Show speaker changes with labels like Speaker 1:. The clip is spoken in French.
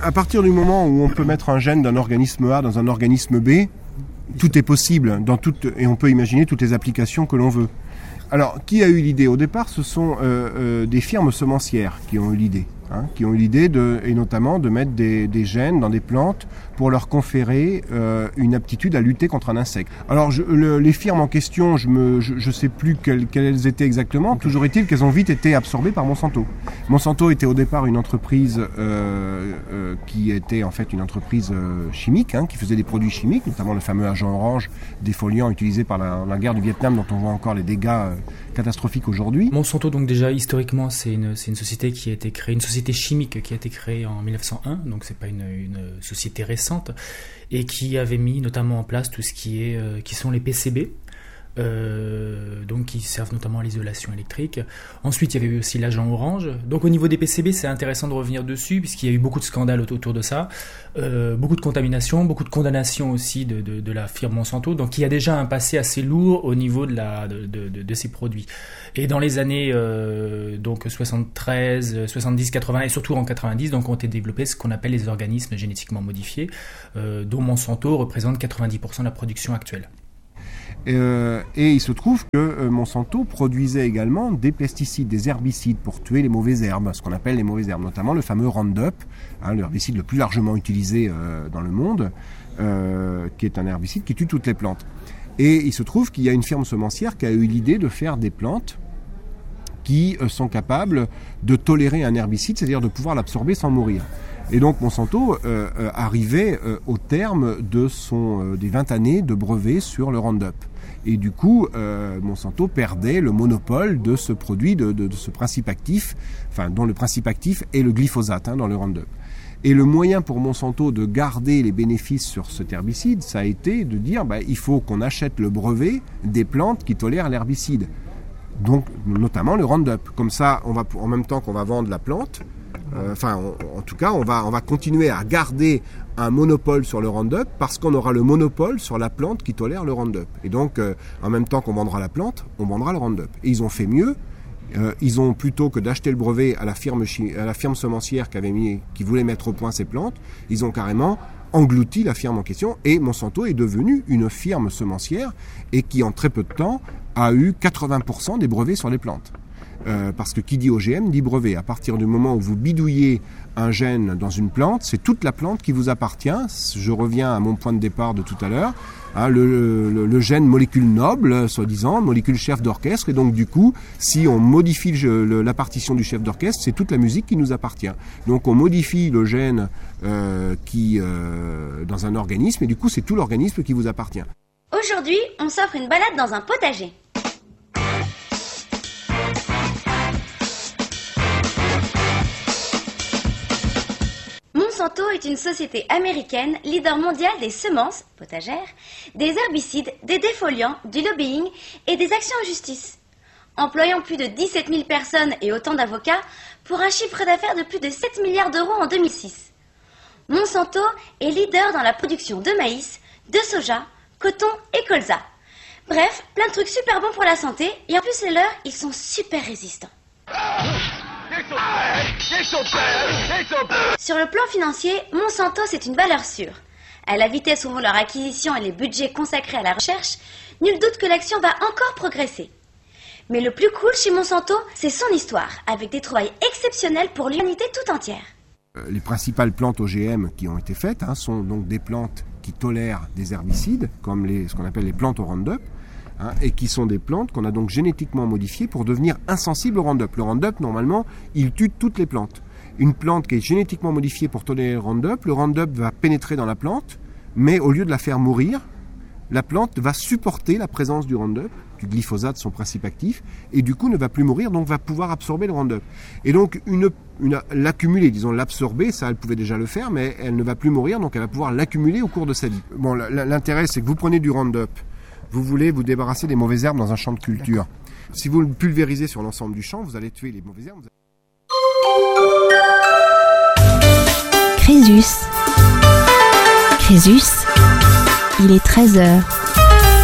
Speaker 1: À partir du moment où on peut mettre un gène d'un organisme A dans un organisme B, tout est possible, et on peut imaginer toutes les applications que l'on veut. Alors, qui a eu l'idée ? Au départ, ce sont des firmes semencières qui ont eu l'idée. Qui ont eu l'idée et notamment de mettre des gènes dans des plantes pour leur conférer une aptitude à lutter contre un insecte. Alors les firmes en question, je sais plus quelles elles étaient exactement. Toujours est-il qu'elles ont vite été absorbées par Monsanto. Monsanto était au départ une entreprise qui était en fait une entreprise chimique, qui faisait des produits chimiques, notamment le fameux agent orange défoliant utilisé par la guerre du Vietnam, dont on voit encore les dégâts catastrophique aujourd'hui.
Speaker 2: Monsanto, donc déjà historiquement, c'est une société qui a été créée, une société chimique qui a été créée en 1901, donc c'est pas une société récente, et qui avait mis notamment en place tout ce qui sont les PCB. Donc qui servent notamment à l'isolation électrique. Ensuite, il y avait eu aussi l'agent orange. Donc au niveau des PCB, c'est intéressant de revenir dessus puisqu'il y a eu beaucoup de scandales autour de ça, beaucoup de contamination, beaucoup de condamnations aussi de la firme Monsanto. Donc il y a déjà un passé assez lourd au niveau de ces produits. Et dans les années donc 73, 70, 80 et surtout en 90, donc ont été développés ce qu'on appelle les organismes génétiquement modifiés, dont Monsanto représente 90% de la production actuelle.
Speaker 1: Et il se trouve que Monsanto produisait également des pesticides, des herbicides pour tuer les mauvaises herbes, ce qu'on appelle les mauvaises herbes, notamment le fameux Roundup, l'herbicide le plus largement utilisé dans le monde, qui est un herbicide qui tue toutes les plantes. Et il se trouve qu'il y a une firme semencière qui a eu l'idée de faire des plantes qui sont capables de tolérer un herbicide, c'est-à-dire de pouvoir l'absorber sans mourir. Et donc Monsanto arrivait au terme des 20 années de brevet sur le Roundup. Et du coup, Monsanto perdait le monopole de ce produit, de ce principe actif, dont le principe actif est le glyphosate dans le Roundup. Et le moyen pour Monsanto de garder les bénéfices sur cet herbicide, ça a été de dire il faut qu'on achète le brevet des plantes qui tolèrent l'herbicide. Donc notamment le Roundup. Comme ça, en même temps qu'on va vendre la plante, en tout cas, on va continuer à garder un monopole sur le Roundup parce qu'on aura le monopole sur la plante qui tolère le Roundup. Et donc, en même temps qu'on vendra la plante, on vendra le Roundup. Et ils ont fait mieux. Ils ont, plutôt que d'acheter le brevet à la firme semencière qui voulait mettre au point ces plantes, ils ont carrément englouti la firme en question. Et Monsanto est devenue une firme semencière et qui, en très peu de temps, a eu 80% des brevets sur les plantes. Parce que qui dit OGM dit brevet. À partir du moment où vous bidouillez un gène dans une plante, c'est toute la plante qui vous appartient. Je reviens à mon point de départ de tout à l'heure. Le gène molécule noble, soi-disant, molécule chef d'orchestre. Et donc du coup, si on modifie la partition du chef d'orchestre, c'est toute la musique qui nous appartient. Donc on modifie le gène dans un organisme et du coup c'est tout l'organisme qui vous appartient.
Speaker 3: Aujourd'hui, on s'offre une balade dans un potager. Monsanto est une société américaine, leader mondial des semences, potagères, des herbicides, des défoliants, du lobbying et des actions en justice. Employant plus de 17 000 personnes et autant d'avocats pour un chiffre d'affaires de plus de 7 milliards d'euros en 2006. Monsanto est leader dans la production de maïs, de soja, coton et colza. Bref, plein de trucs super bons pour la santé et en plus c'est l'heure, ils sont super résistants. Sur le plan financier, Monsanto c'est une valeur sûre. À la vitesse où vont leur acquisition et les budgets consacrés à la recherche, nul doute que l'action va encore progresser. Mais le plus cool chez Monsanto, c'est son histoire, avec des trouvailles exceptionnelles pour l'humanité tout entière.
Speaker 1: Les principales plantes OGM qui ont été faites sont donc des plantes qui tolèrent des herbicides, comme ce qu'on appelle les plantes au Roundup, et qui sont des plantes qu'on a donc génétiquement modifiées pour devenir insensibles au Roundup. Le Roundup, normalement, il tue toutes les plantes. Une plante qui est génétiquement modifiée pour tolérer le Roundup va pénétrer dans la plante, mais au lieu de la faire mourir, la plante va supporter la présence du Roundup, du glyphosate, son principe actif, et du coup ne va plus mourir, donc va pouvoir absorber le Roundup. Et donc l'accumuler, disons l'absorber, ça elle pouvait déjà le faire, mais elle ne va plus mourir, donc elle va pouvoir l'accumuler au cours de sa vie. Bon, l'intérêt c'est que vous prenez du Roundup, vous voulez vous débarrasser des mauvaises herbes dans un champ de culture. D'accord. Si vous le pulvérisez sur l'ensemble du champ, vous allez tuer les mauvaises herbes.
Speaker 4: Crésus, il est 13h.